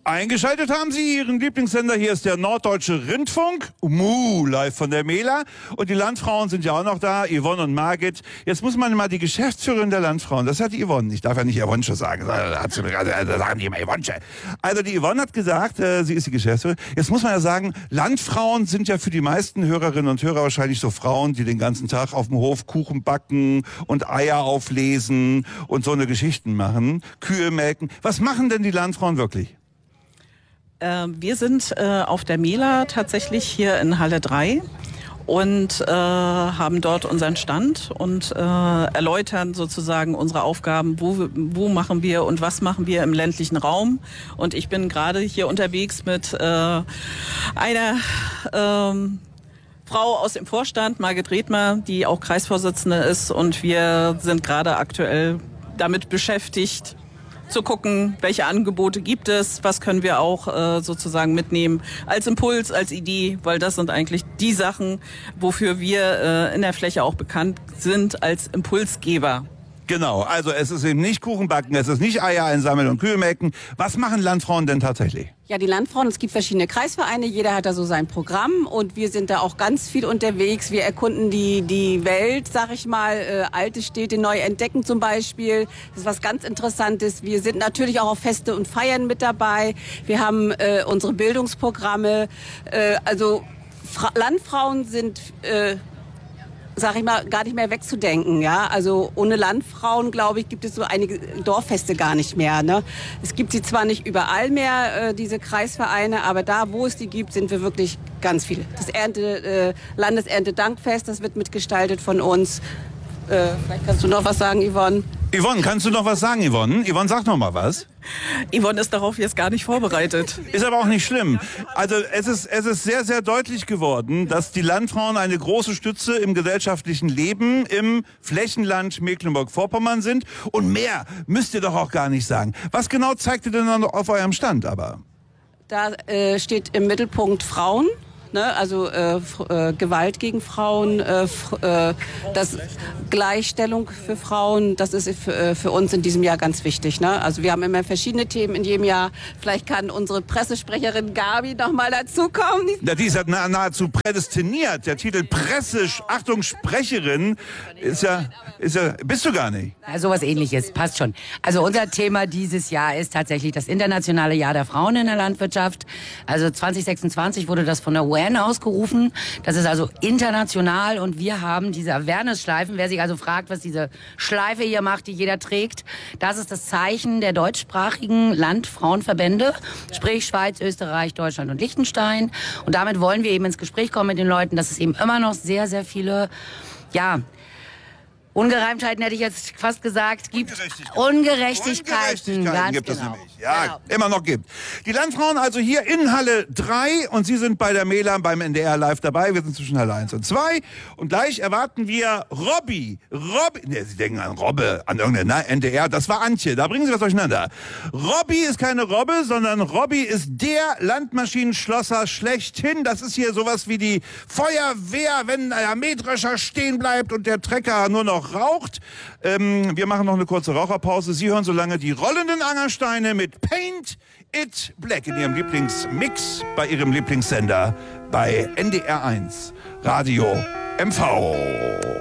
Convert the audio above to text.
Eingeschaltet haben Sie Ihren Lieblingssender. Hier ist der Norddeutsche Rundfunk. Live von der Mela. Und die Landfrauen sind ja auch noch da, Yvonne und Margit. Jetzt muss man mal die Geschäftsführerin der Landfrauen, das hat die Yvonne, ich darf ja nicht Yvonne sagen, da sagen die immer Yvonne. Also die Yvonne hat gesagt, sie ist die Geschäftsführerin. Jetzt muss man ja sagen, Landfrauen sind ja für die meisten Hörerinnen und Hörer wahrscheinlich so Frauen, die den ganzen Tag auf dem Hof Kuchen backen und Eier auflesen und so eine Geschichten machen, Kühe melken. Was machen denn die Landfrauen wirklich? Wir sind auf der Mela tatsächlich hier in Halle 3 und haben dort unseren Stand und erläutern sozusagen unsere Aufgaben, wo machen wir und was machen wir im ländlichen Raum. Und ich bin gerade hier unterwegs mit einer Frau aus dem Vorstand, Margit Redmer, die auch Kreisvorsitzende ist, und wir sind gerade aktuell damit beschäftigt, zu gucken, welche Angebote gibt es, was können wir auch sozusagen mitnehmen als Impuls, als Idee, weil das sind eigentlich die Sachen, wofür wir in der Fläche auch bekannt sind als Impulsgeber. Genau, also es ist eben nicht Kuchen backen, es ist nicht Eier einsammeln und Kühe melken. Was machen Landfrauen denn tatsächlich? Ja, die Landfrauen, es gibt verschiedene Kreisvereine, jeder hat da so sein Programm und wir sind da auch ganz viel unterwegs. Wir erkunden die Welt, sag ich mal, alte Städte neu entdecken zum Beispiel. Das ist was ganz Interessantes. Wir sind natürlich auch auf Feste und Feiern mit dabei. Wir haben unsere Bildungsprogramme. Landfrauen sind sag ich mal, gar nicht mehr wegzudenken, ja. Also ohne Landfrauen, glaube ich, gibt es so einige Dorffeste gar nicht mehr, ne. Es gibt sie zwar nicht überall mehr, diese Kreisvereine, aber da, wo es die gibt, sind wir wirklich ganz viele. Das Landeserntedankfest, das wird mitgestaltet von uns. Vielleicht kannst du noch was sagen, Yvonne? Yvonne, kannst du noch was sagen, Yvonne? Yvonne, sag noch mal was. Yvonne ist darauf jetzt gar nicht vorbereitet. Ist aber auch nicht schlimm. Also es ist sehr, sehr deutlich geworden, dass die Landfrauen eine große Stütze im gesellschaftlichen Leben im Flächenland Mecklenburg-Vorpommern sind. Und mehr müsst ihr doch auch gar nicht sagen. Was genau zeigt ihr denn dann auf eurem Stand aber? Da steht im Mittelpunkt Frauen. Ne, also Gewalt gegen Frauen, das Gleichstellung für Frauen, das ist für uns in diesem Jahr ganz wichtig. Ne? Also wir haben immer verschiedene Themen in jedem Jahr. Vielleicht kann unsere Pressesprecherin Gabi noch mal dazukommen. Ja, die ist ja nahezu prädestiniert. Der Titel Sprecherin ist ja, bist du gar nicht. Ja, sowas Ähnliches, passt schon. Also unser Thema dieses Jahr ist tatsächlich das internationale Jahr der Frauen in der Landwirtschaft. Also 2026 wurde das von der UN ausgerufen. Das ist also international und wir haben diese Awareness-Schleifen. Wer sich also fragt, was diese Schleife hier macht, die jeder trägt, das ist das Zeichen der deutschsprachigen Landfrauenverbände, sprich Schweiz, Österreich, Deutschland und Liechtenstein. Und damit wollen wir eben ins Gespräch kommen mit den Leuten, dass es eben immer noch sehr, sehr viele, Ungereimtheiten hätte ich jetzt fast gesagt, gibt. Ungerechtigkeiten ganz gibt es genau. nämlich. Ja, Genau. immer noch gibt. Die Landfrauen also hier in Halle 3 und Sie sind bei der Mela beim NDR live dabei. Wir sind zwischen Halle 1 und 2 und gleich erwarten wir Robby. Ne, Sie denken an Robbe, an irgendeine NDR, das war Antje, da bringen Sie was durcheinander. Robby ist keine Robbe, sondern Robby ist der Landmaschinenschlosser schlechthin. Das ist hier sowas wie die Feuerwehr, wenn der Mähdrescher stehen bleibt und der Trecker nur noch raucht. Wir machen noch eine kurze Raucherpause. Sie hören so lange die rollenden Angersteine mit Paint It Black in Ihrem Lieblingsmix bei Ihrem Lieblingssender bei NDR 1 Radio MV.